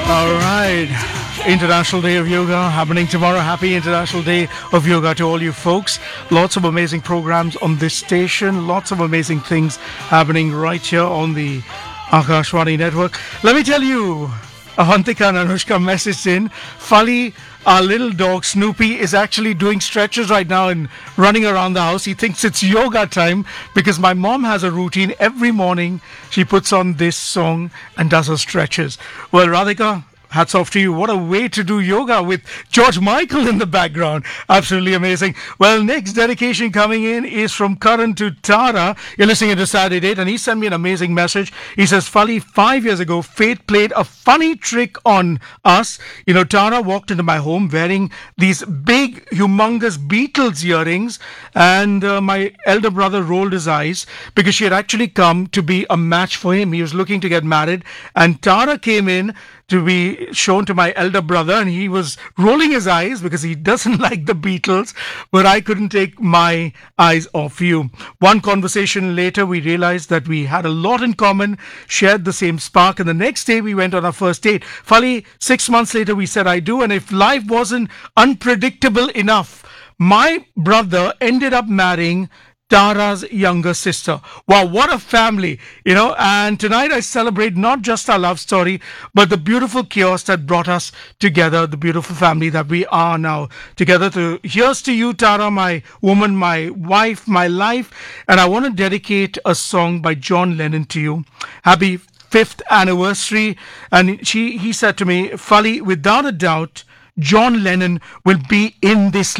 All right. International Day of Yoga happening tomorrow. Happy International Day of Yoga to all you folks. Lots of amazing programs on this station. Lots of amazing things happening right here on the Akashwani network. Let me tell you, Avantika and Anushka messaged in. Fali, our little dog Snoopy, is actually doing stretches right now and running around the house. He thinks it's yoga time because my mom has a routine. Every morning she puts on this song and does her stretches. Well, Radhika, hats off to you. What a way to do yoga with George Michael in the background. Absolutely amazing. Well, next dedication coming in is from Karan to Tara. You're listening to Saturday Date, and he sent me an amazing message. He says, Fali, 5 years ago, fate played a funny trick on us. You know, Tara walked into my home wearing these big, humongous Beatles earrings, and my elder brother rolled his eyes because she had actually come to be a match for him. He was looking to get married, and Tara came in to be shown to my elder brother, and he was rolling his eyes because he doesn't like the Beatles, but I couldn't take my eyes off you. One conversation later, we realized that we had a lot in common, shared the same spark, and the next day we went on our first date. Fali, 6 months later, we said I do, and if life wasn't unpredictable enough, my brother ended up marrying Tara's younger sister. Wow, what a family, you know. And tonight I celebrate not just our love story, but the beautiful chaos that brought us together, the beautiful family that we are now together. Here's to you, Tara, my woman, my wife, my life. And I want to dedicate a song by John Lennon to you. Happy 5th anniversary. And he said to me, Fali, without a doubt, John Lennon will be in this